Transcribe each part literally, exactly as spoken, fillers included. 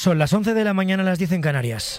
Son las once de la mañana, las diez en Canarias.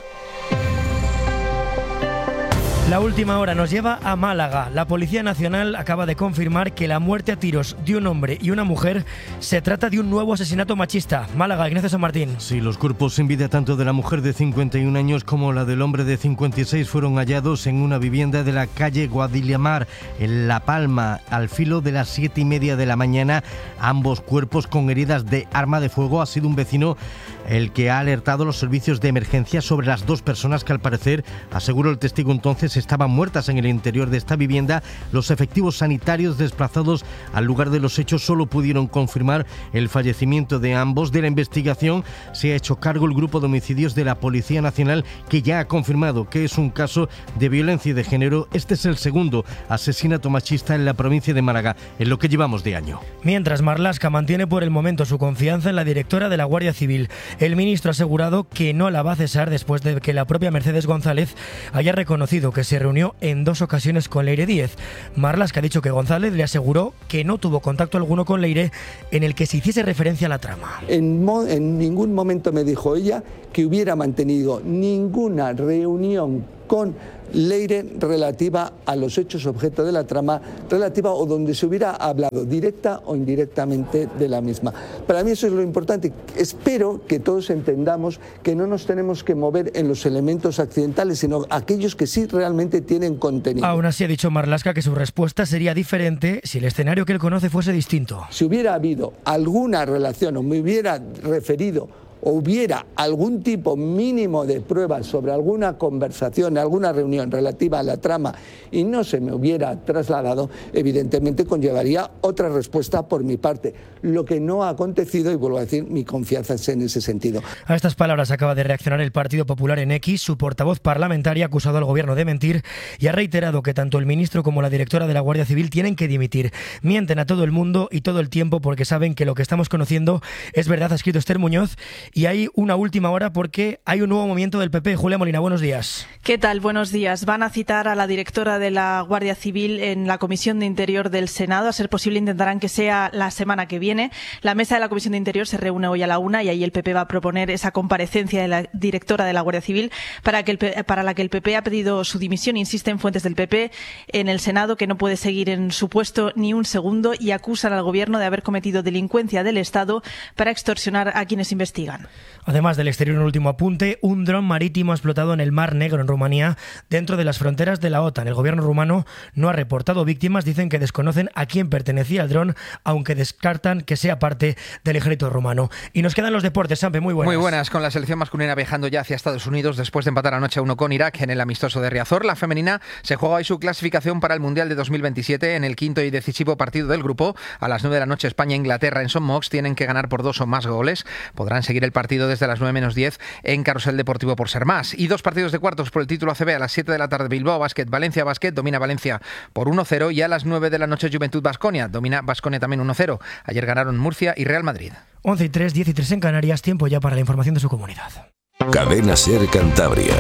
La última hora nos lleva a Málaga. La Policía Nacional acaba de confirmar que la muerte a tiros de un hombre y una mujer se trata de un nuevo asesinato machista. Málaga, Ignacio San Martín. Sí, los cuerpos sin vida tanto de la mujer de cincuenta y un años como la del hombre de cincuenta y seis fueron hallados en una vivienda de la calle Guadillamar, en La Palma, al filo de las siete y media de la mañana. Ambos cuerpos con heridas de arma de fuego. Ha sido un vecino el que ha alertado a los servicios de emergencia sobre las dos personas que, al parecer, aseguró el testigo entonces, estaban muertas en el interior de esta vivienda. Los efectivos sanitarios desplazados al lugar de los hechos solo pudieron confirmar el fallecimiento de ambos. De la investigación se ha hecho cargo el Grupo de Homicidios de la Policía Nacional, que ya ha confirmado que es un caso de violencia de género. Este es el segundo asesinato machista en la provincia de Málaga en lo que llevamos de año. Mientras, Marlaska mantiene por el momento su confianza en la directora de la Guardia Civil. El ministro ha asegurado que no la va a cesar después de que la propia Mercedes González haya reconocido que se reunió en dos ocasiones con Leire Díez. Marlaska ha dicho que González le aseguró que no tuvo contacto alguno con Leire en el que se hiciese referencia a la trama. En, mo- en ningún momento me dijo ella que hubiera mantenido ninguna reunión con Leire relativa a los hechos objeto de la trama, relativa o donde se hubiera hablado directa o indirectamente de la misma. Para mí eso es lo importante. Espero que todos entendamos que no nos tenemos que mover en los elementos accidentales, sino aquellos que sí realmente tienen contenido. Aún así ha dicho Marlaska que su respuesta sería diferente si el escenario que él conoce fuese distinto. Si hubiera habido alguna relación o me hubiera referido o hubiera algún tipo mínimo de pruebas sobre alguna conversación, alguna reunión relativa a la trama y no se me hubiera trasladado, evidentemente conllevaría otra respuesta por mi parte. Lo que no ha acontecido, y vuelvo a decir, mi confianza es en ese sentido. A estas palabras acaba de reaccionar el Partido Popular en X. Su portavoz parlamentaria ha acusado al gobierno de mentir y ha reiterado que tanto el ministro como la directora de la Guardia Civil tienen que dimitir. Mienten a todo el mundo y todo el tiempo porque saben que lo que estamos conociendo es verdad, ha escrito Esther Muñoz. Y hay una última hora porque hay un nuevo movimiento del P P. Julia Molina, buenos días. ¿Qué tal? Buenos días. Van a citar a la directora de la Guardia Civil en la Comisión de Interior del Senado. A ser posible intentarán que sea la semana que viene. La mesa de la Comisión de Interior se reúne hoy a la una y ahí el P P va a proponer esa comparecencia de la directora de la Guardia Civil para, que el, para la que el P P ha pedido su dimisión. Insisten fuentes del P P en el Senado que no puede seguir en su puesto ni un segundo y acusan al gobierno de haber cometido delincuencia del Estado para extorsionar a quienes investigan. Además del exterior, un último apunte, un dron marítimo ha explotado en el Mar Negro, en Rumanía, dentro de las fronteras de la OTAN. El gobierno rumano no ha reportado víctimas, dicen que desconocen a quién pertenecía el dron, aunque descartan que sea parte del ejército rumano. Y nos quedan los deportes, Sampe, muy buenas. Muy buenas, con la selección masculina viajando ya hacia Estados Unidos después de empatar anoche a uno con Irak en el amistoso de Riazor. La femenina se juega hoy su clasificación para el Mundial de dos mil veintisiete en el quinto y decisivo partido del grupo. A las nueve de la noche España-Inglaterra en Son Mox, tienen que ganar por dos o más goles. Podrán seguir el partido desde las nueve menos diez en Carrusel Deportivo por ser más. Y dos partidos de cuartos por el título A C B a las siete de la tarde. Bilbao Basket, Valencia Basket, domina Valencia por uno cero y a las nueve de la noche Juventud Baskonia, domina Baskonia también uno cero. Ayer ganaron Murcia y Real Madrid. once y tres, diez y tres en Canarias, tiempo ya para la información de su comunidad. Cadena SER Cantabria.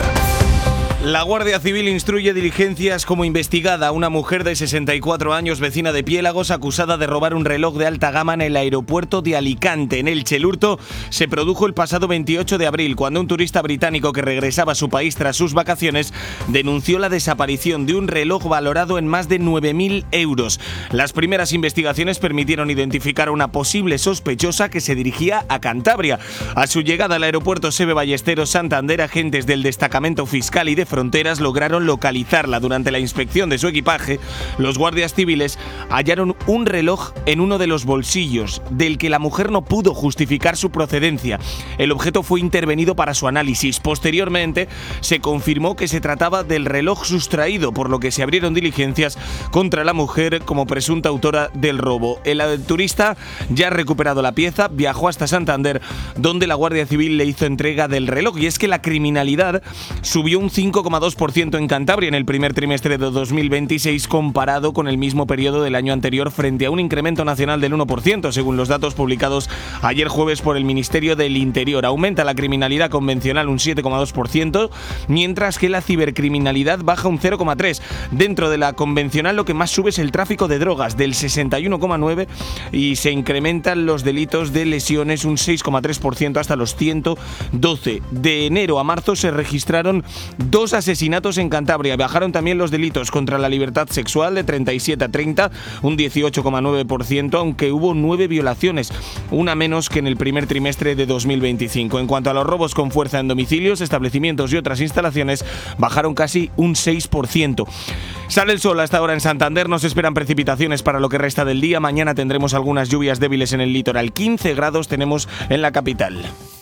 La Guardia Civil instruye diligencias como investigada a una mujer de sesenta y cuatro años, vecina de Piélagos, acusada de robar un reloj de alta gama en el aeropuerto de Alicante. En Elche, el hurto se produjo el pasado veintiocho de abril, cuando un turista británico que regresaba a su país tras sus vacaciones denunció la desaparición de un reloj valorado en más de nueve mil euros. Las primeras investigaciones permitieron identificar a una posible sospechosa que se dirigía a Cantabria. A su llegada al aeropuerto Sebe Ballesteros Santander, agentes del destacamento fiscal y de Fronteras lograron localizarla. Durante la inspección de su equipaje, los guardias civiles hallaron un reloj en uno de los bolsillos, del que la mujer no pudo justificar su procedencia. El objeto fue intervenido para su análisis. Posteriormente, se confirmó que se trataba del reloj sustraído, por lo que se abrieron diligencias contra la mujer como presunta autora del robo. El turista ya ha recuperado la pieza, viajó hasta Santander, donde la Guardia Civil le hizo entrega del reloj. Y es que la criminalidad subió un cinco coma dos por ciento en Cantabria en el primer trimestre de dos mil veintiséis comparado con el mismo periodo del año anterior, frente a un incremento nacional del uno por ciento, según los datos publicados ayer jueves por el Ministerio del Interior. Aumenta la criminalidad convencional un siete coma dos por ciento, mientras que la cibercriminalidad baja un cero coma tres por ciento. Dentro de la convencional lo que más sube es el tráfico de drogas, del sesenta y uno coma nueve por ciento, y se incrementan los delitos de lesiones un seis coma tres por ciento hasta los ciento doce. De enero a marzo se registraron dos asesinatos en Cantabria. Bajaron también los delitos contra la libertad sexual de treinta y siete a treinta, un dieciocho coma nueve por ciento, aunque hubo nueve violaciones, una menos que en el primer trimestre de dos mil veinticinco. En cuanto a los robos con fuerza en domicilios, establecimientos y otras instalaciones, bajaron casi un seis por ciento. Sale el sol hasta ahora en Santander, nos esperan precipitaciones para lo que resta del día. Mañana tendremos algunas lluvias débiles en el litoral. quince grados tenemos en la capital.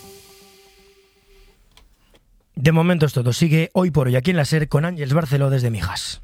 De momento es todo. Sigue Hoy por Hoy aquí en la SER con Ángeles Barceló desde Mijas.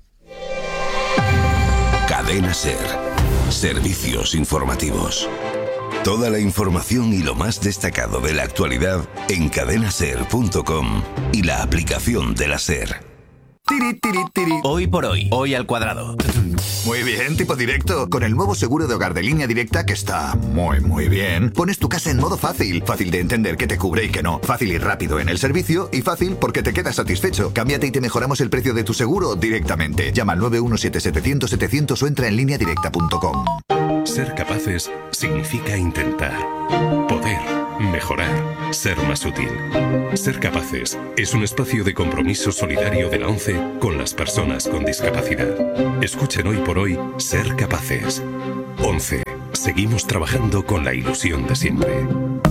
Cadena SER. Servicios informativos. Toda la información y lo más destacado de la actualidad en cadena ser punto com y la aplicación de la SER. Tiri, tiri, tiri. Hoy por hoy, hoy al cuadrado. Muy bien, tipo directo. Con el nuevo seguro de hogar de Línea Directa, que está muy, muy bien, pones tu casa en modo fácil. Fácil de entender qué te cubre y qué no. Fácil y rápido en el servicio y fácil porque te quedas satisfecho. Cámbiate y te mejoramos el precio de tu seguro directamente. Llama al nueve uno siete siete cero cero setecientos o entra en línea directa punto com. Ser capaces significa intentar, poder, mejorar, ser más útil. Ser capaces es un espacio de compromiso solidario de la ONCE con las personas con discapacidad. Escuchen Hoy por Hoy Ser Capaces. ONCE. Seguimos trabajando con la ilusión de siempre.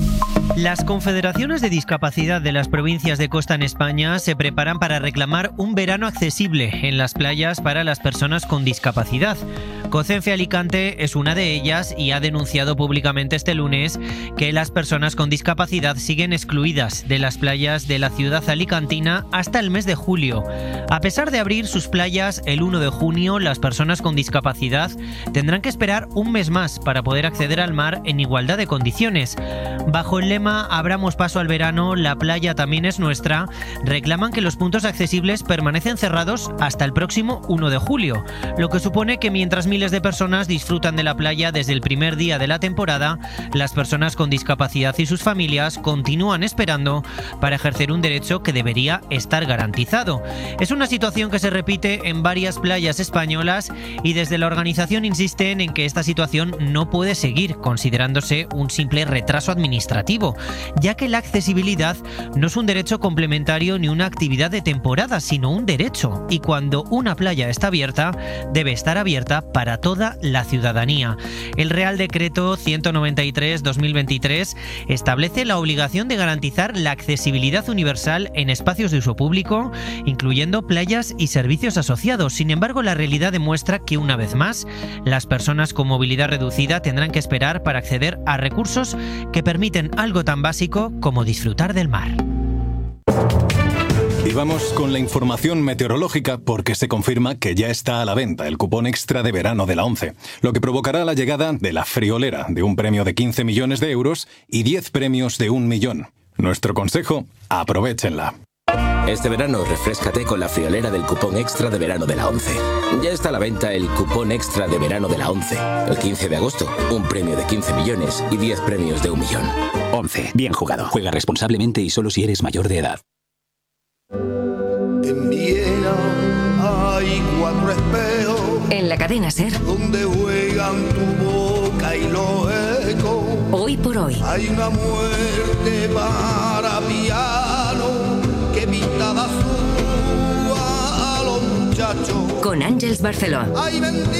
Las confederaciones de discapacidad de las provincias de costa en España se preparan para reclamar un verano accesible en las playas para las personas con discapacidad. COCENFE Alicante es una de ellas y ha denunciado públicamente este lunes que las personas con discapacidad siguen excluidas de las playas de la ciudad alicantina hasta el mes de julio. A pesar de abrir sus playas el uno de junio, las personas con discapacidad tendrán que esperar un mes más para poder acceder al mar en igualdad de condiciones. Bajo el lema Abramos paso al verano, la playa también es nuestra, reclaman que los puntos accesibles permanecen cerrados hasta el próximo uno de julio, lo que supone que mientras miles de personas disfrutan de la playa desde el primer día de la temporada, las personas con discapacidad y sus familias continúan esperando para ejercer un derecho que debería estar garantizado. Es una situación que se repite en varias playas españolas y desde la organización insisten en que esta situación no puede seguir considerándose un simple retraso administrativo, ya que la accesibilidad no es un derecho complementario ni una actividad de temporada, sino un derecho, y cuando una playa está abierta, debe estar abierta para toda la ciudadanía. El Real Decreto ciento noventa y tres barra dos mil veintitrés establece la obligación de garantizar la accesibilidad universal en espacios de uso público, incluyendo playas y servicios asociados. Sin embargo, la realidad demuestra que, una vez más, las personas con movilidad reducida tendrán que esperar para acceder a recursos que permiten algo tan básico como disfrutar del mar. Y vamos con la información meteorológica porque se confirma que ya está a la venta el cupón extra de verano de la ONCE, lo que provocará la llegada de la friolera de un premio de quince millones de euros y diez premios de un millón. Nuestro consejo, aprovéchenla. Este verano refréscate con la friolera del cupón extra de verano de la ONCE. Ya está a la venta el cupón extra de verano de la ONCE. El quince de agosto, un premio de quince millones y diez premios de un millón. ONCE. Bien jugado. Juega responsablemente y solo si eres mayor de edad. En Viena hay cuatro espejos. En la cadena SER. Donde juegan tu boca y los ecos. Hoy por hoy. Hay una muerte para piano que pinta de azul a los muchachos. Con Ángeles Barceló. Ay,